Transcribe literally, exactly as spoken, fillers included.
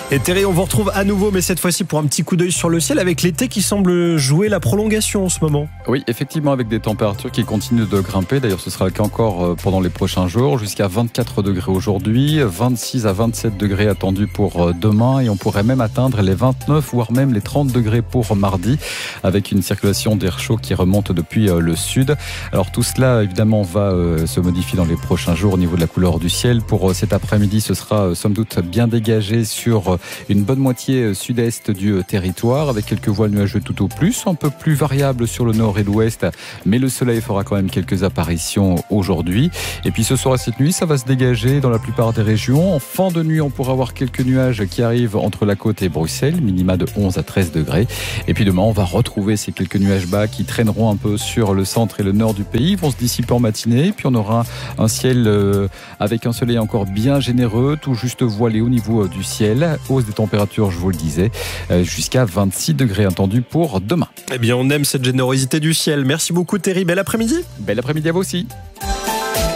Et Terry, on vous retrouve à nouveau, mais cette fois-ci pour un petit coup d'œil sur le ciel avec l'été qui semble jouer la prolongation en ce moment. Oui, effectivement, avec des températures qui continuent de grimper. D'ailleurs, ce sera le cas encore pendant les prochains jours. Jusqu'à vingt-quatre degrés aujourd'hui, vingt-six à vingt-sept degrés attendus pour demain. Et on pourrait même atteindre les vingt-neuf, voire même les trente degrés pour mardi, avec une circulation d'air chaud qui remonte depuis le sud. Alors tout cela, évidemment, va se modifier dans les prochains jours au niveau de la couleur du ciel. Pour cet après-midi, ce sera somme toute bien dégagé sur une bonne moitié sud-est du territoire, avec quelques voiles nuageux tout au plus, un peu plus variables sur le nord et l'ouest, mais le soleil fera quand même quelques apparitions aujourd'hui. Et puis ce soir et cette nuit, ça va se dégager dans la plupart des régions. En fin de nuit, on pourra avoir quelques nuages qui arrivent entre la côte et Bruxelles, minima de onze à treize degrés. Et puis demain, on va retrouver ces quelques nuages bas qui traîneront un peu sur le centre et le nord du pays, ils vont se dissiper en matinée. Puis on aura un ciel euh, avec un soleil encore bien généreux, tout juste voilé au niveau euh, du ciel. Hausse des températures, je vous le disais, euh, jusqu'à vingt-six degrés attendus pour demain. Eh bien, on aime cette générosité du ciel. Merci beaucoup Terry, bel après-midi. Bel après-midi à vous aussi.